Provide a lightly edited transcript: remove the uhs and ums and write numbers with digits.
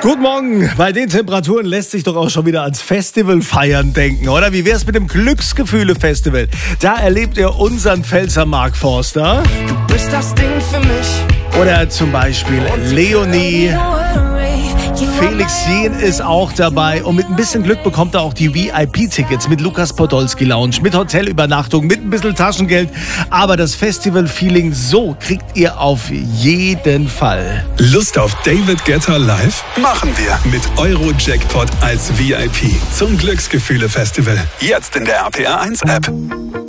Guten Morgen. Bei den Temperaturen lässt sich doch auch schon wieder ans Festival feiern denken, oder? Wie wär's mit dem Glücksgefühle-Festival? Da erlebt ihr unseren Pfälzer Mark Forster. Du bist das Ding für mich. Oder zum Beispiel Leonie. Felix Jähn ist auch dabei und mit ein bisschen Glück bekommt er auch die VIP-Tickets mit Lukas Podolski Lounge, mit Hotelübernachtung, mit ein bisschen Taschengeld. Aber das Festival-Feeling so kriegt ihr auf jeden Fall. Lust auf David Guetta live? Machen wir mit Euro-Jackpot als VIP zum Glücksgefühle-Festival. Jetzt in der RPR 1 App.